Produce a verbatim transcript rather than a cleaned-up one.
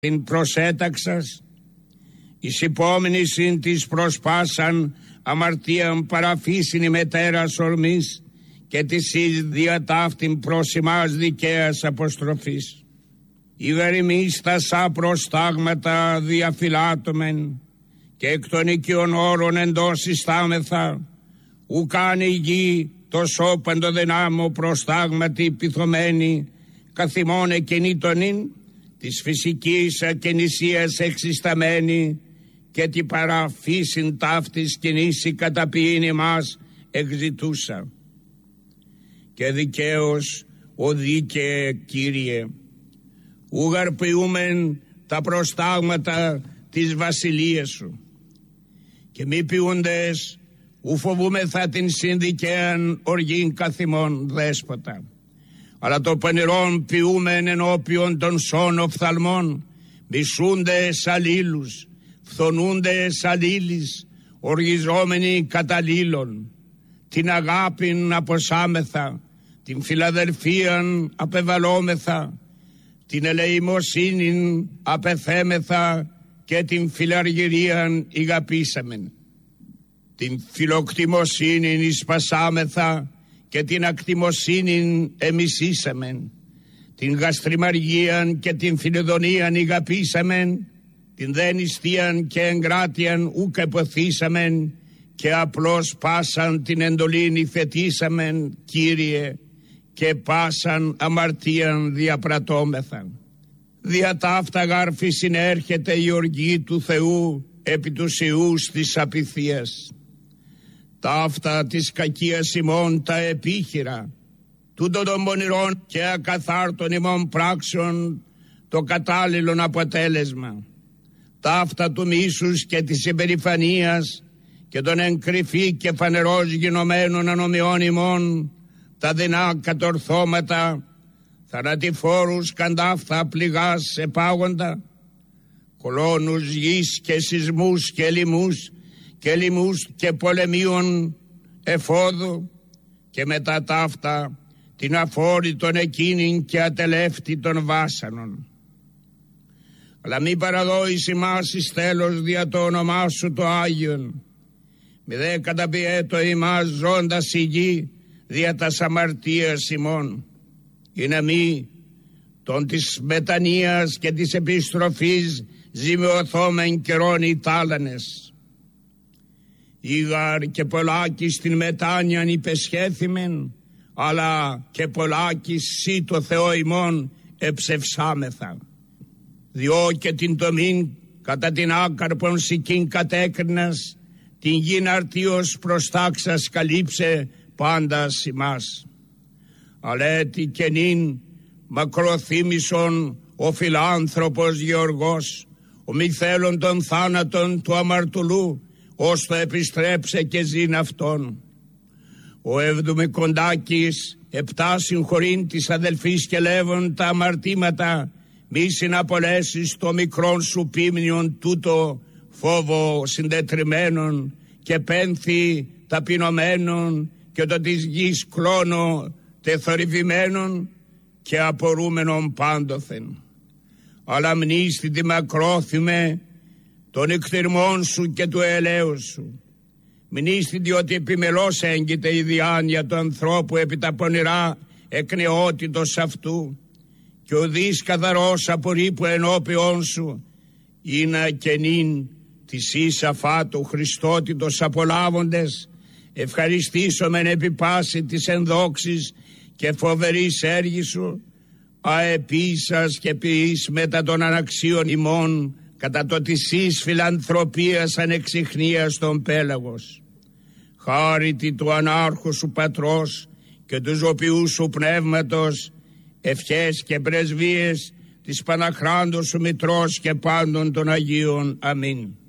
την προσέταξας, εις υπόμνησιν της προσπάσαν αμαρτίαν παραφύσιν η μετέρας ορμής και της εις διατάφτην προς ημάς δικαίας αποστροφής. Ιγαριμείς τα σα προστάγματα διαφυλάτωμεν και εκ των οικείων όρων εντός συστάμεθα, ουκάν η γη το σώπαντο δυνάμω προστάγματι πυθωμένη καθημών εκενήτωνην της φυσικής ακενησίας εξισταμένη και την παραφύσιν ταύτης κινήσει καταποιήν ημάς εξητούσα. Και δικαίως ο δίκαιε Κύριε, ούγαρ ποιούμεν τα προστάγματα της βασιλείας σου και μη ποιούντες ου φοβούμεθα την συνδικαίαν οργήν καθημών δέσποτα, αλλά το πενηρόν ποιούμεν ενώπιον των σών οφθαλμών, μισούντες αλλήλους, φθονούντες αλλήλεις, οργιζόμενοι καταλήλων, την αγάπην αποσάμεθα, την φιλαδελφίαν απεβαλόμεθα, την ελεημοσύνην απεθέμεθα και την φιλαργυρίαν ηγαπήσαμεν. Την φιλοκτιμοσύνην εισπασάμεθα και την ακτιμοσύνην εμισήσαμεν. Την γαστριμαργίαν και την φιλιδονίαν ηγαπήσαμεν, την δε νηστείαν και εγκράτειαν ουκ εποθήσαμεν και απλώς πάσαν την εντολήν υφετήσαμεν, Κύριε, και πάσαν αμαρτίαν διαπρατώμεθα. Δια ταύτα γάρφη συνέρχεται η οργή του Θεού επί τους ιούς της απειθίας. Ταύτα της κακίας ημών τα επίχειρα, τούτο των πονηρών και ακαθάρτων ημών πράξεων το κατάλληλον αποτέλεσμα. Ταύτα του μίσους και της υπερηφανίας και των εν κρυφή και φανερός γινωμένων ανομιών ημών τα δεινά κατορθώματα, θανατηφόρους καντάφθα πληγάς επάγοντα, κολώνους γης και σεισμούς και λοιμούς και λοιμούς και πολεμίων εφόδου και μετά ταύτα την αφόρητον εκείνην και ατελεύτητον βάσανον. Αλλά μη παραδόεις ημάς εις τέλος δια το όνομά σου το Άγιον, μη δε καταπιέτω ημάς ζώντας η γη δια τας αμαρτίας ημών, ή να μη των της μετανοίας και της επιστροφής ζημιωθόμεν καιρών οι τάλανες. Ήγαρ και πολλάκις την μετάνοιαν υπεσχέθημεν, αλλά και πολλάκις σύ το Θεό ημών εψευσάμεθα. Διό και την τομήν κατά την άκαρπον σικήν κατέκρινας, την γην αρτίος προστάξας καλύψε πάντας ημάς. Αλέτη και νυν μακροθύμησον ο φιλάνθρωπος Γεωργός, ο μη θέλων των θάνατων του αμαρτωλού, ως το επιστρέψε και ζήν αυτόν. Ο Ευδομικοντάκης επτά συγχωρήν της αδελφής και λέβων τα αμαρτήματα, μη συναπολέσεις το μικρόν σου πίμνιον τούτο φόβο συντετριμένων και πένθη ταπεινωμένων και το της γης κλόνο τεθορυβημένων και απορούμενων πάντοθεν. Αλλά μνήστη τη μακρόθυμε των εκτιρμών σου και του ελέους σου. Μνήστη διότι επιμελώς έγκυται η διάνοια του ανθρώπου επί τα πονηρά εκνεότητος αυτού και ο δις καθαρός απορρίπου ενώπιον σου είναι και νυν της εις αφάτου Χριστότητος απολάβοντες, ευχαριστήσομεν επί πάση της ενδόξης και φοβερής έργης σου, αεπίσας και ποιείς μετά των αναξίων ημών, κατά το της εις φιλανθρωπίας ανεξιχνίας των πέλαγος. Χάρητη του ανάρχου σου πατρός και του ζωπιού σου πνεύματος, ευχές και πρεσβείες της Παναχράντος σου Μητρός και πάντων των Αγίων. Αμήν.